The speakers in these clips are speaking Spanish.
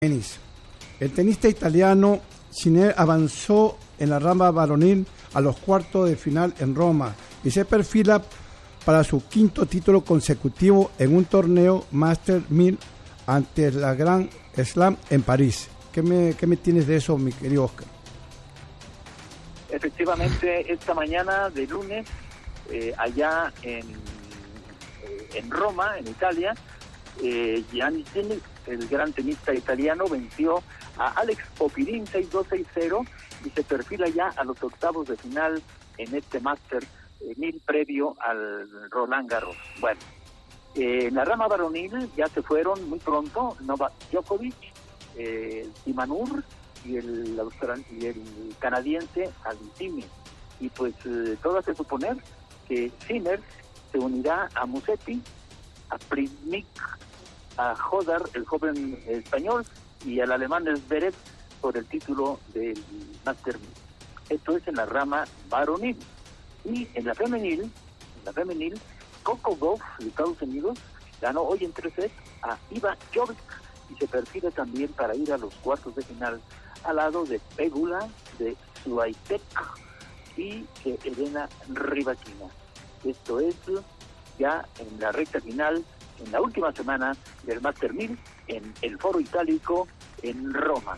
tenis. El tenista italiano Sinner avanzó en la rama varonil a los cuartos de final en Roma y se perfila para su quinto título consecutivo en un torneo Master 1000 ante la Grand Slam en París. ¿Qué me tienes de eso, mi querido Oscar? Efectivamente, esta mañana de lunes, allá en Roma, en Italia, Gianni Sinner, el gran tenista italiano, venció a Alex Popyrin 6-2, 6-0 y se perfila ya a los octavos de final en este Master 1000 previo al Roland Garros. Bueno, en la rama varonil ya se fueron muy pronto Novak Djokovic, Timanur y el canadiense Alisimi. Y pues todo hace suponer que Sinner se unirá a Musetti, a Primic, a Hodar, el joven español, y al alemán Zverev por el título del Master 1000. Esto es en la rama varonil. Y en la femenil, Coco Gauff de Estados Unidos ganó hoy en 3 sets a Iva Jovic y se perfila también para ir a los cuartos de final al lado de Pegula, de Swiatek y de Elena Rybakina. Esto es ya en la recta final, en la última semana del Master 1000 en el Foro Itálico en Roma.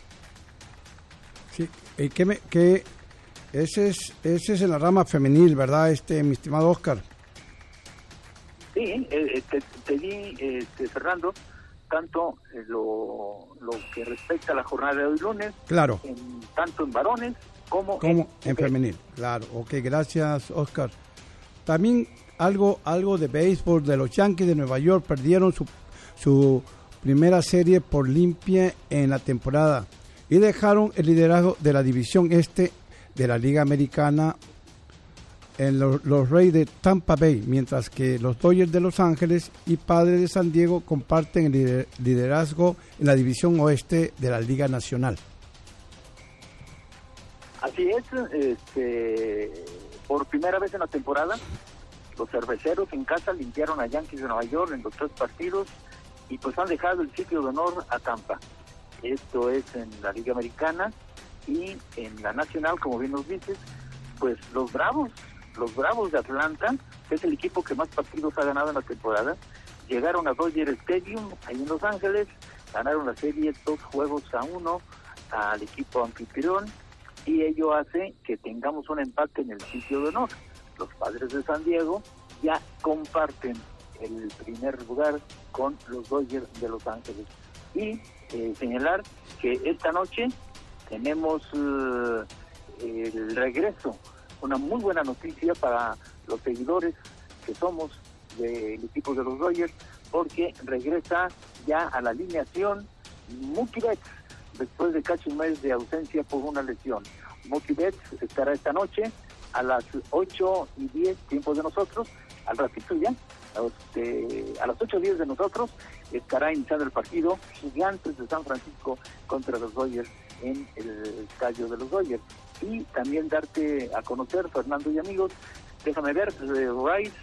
Sí, ese es en la rama femenil, ¿verdad, mi estimado Oscar? Sí, te di, Fernando, tanto lo que respecta a la jornada de hoy lunes, claro, tanto en varones como en femenil. Claro, ok, gracias, Oscar. También algo de béisbol, de los Yankees de Nueva York perdieron su primera serie por limpia en la temporada y dejaron el liderazgo de la división este de la Liga Americana en los Rays de Tampa Bay, mientras que los Dodgers de Los Ángeles y Padres de San Diego comparten el liderazgo en la división oeste de la Liga Nacional. Así es, por primera vez en la temporada, los cerveceros en casa limpiaron a Yankees de Nueva York en los 3 partidos y pues han dejado el sitio de honor a Tampa. Esto es en la Liga Americana y en la Nacional, como bien nos dices, pues los Bravos de Atlanta, que es el equipo que más partidos ha ganado en la temporada, llegaron a Dodger Stadium, ahí en Los Ángeles, ganaron la serie 2-1 al equipo anfitrión y ello hace que tengamos un empate en el sitio de honor. Los Padres de San Diego ya comparten el primer lugar con los Dodgers de Los Ángeles. Y señalar que esta noche tenemos el regreso, una muy buena noticia para los seguidores que somos del equipo de los Dodgers, porque regresa ya a la alineación Mookie Betts, después de casi un mes de ausencia por una lesión. Mookie Betts estará esta noche a las 8:10, tiempo de nosotros, al ratito ya, a las 8:10 de nosotros, estará iniciando el partido Gigantes de San Francisco contra los Dodgers en el estadio de los Dodgers. Y también darte a conocer, Fernando y amigos, déjame ver, Rice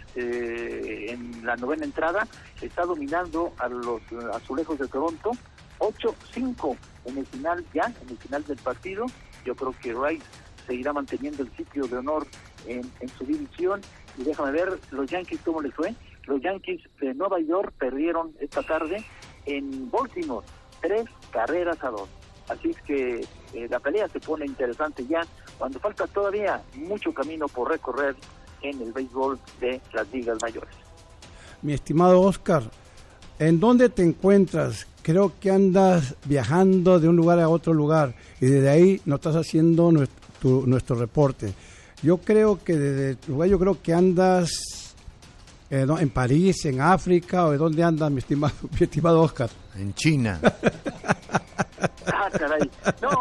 en la 9ª entrada está dominando a los Azulejos de Toronto 8-5 en el final del partido. Yo creo que Rice seguirá manteniendo el sitio de honor en su división. Y déjame ver, los Yankees, ¿cómo les fue? Los Yankees de Nueva York perdieron esta tarde en Baltimore 3-2. Así es que la pelea se pone interesante ya, cuando falta todavía mucho camino por recorrer en el béisbol de las ligas mayores. Mi estimado Oscar, ¿en dónde te encuentras? Creo que andas viajando de un lugar a otro lugar y desde ahí nos estás haciendo nuestro reporte. Yo creo que andas en París, en África, o ¿de dónde andas, mi estimado Oscar? En China. Ah, caray.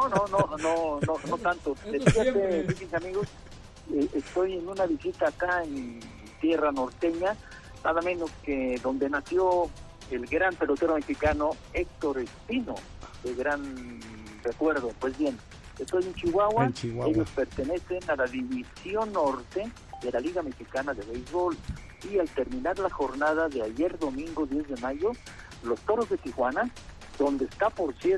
No tanto. Fíjate, mis amigos, estoy en una visita acá en tierra norteña, nada menos que donde nació el gran pelotero mexicano Héctor Espino, de gran recuerdo. Pues bien, estoy en Chihuahua. Ellos pertenecen a la división norte de la Liga Mexicana de Béisbol y al terminar la jornada de ayer domingo 10 de mayo, los Toros de Tijuana donde está, por cierto,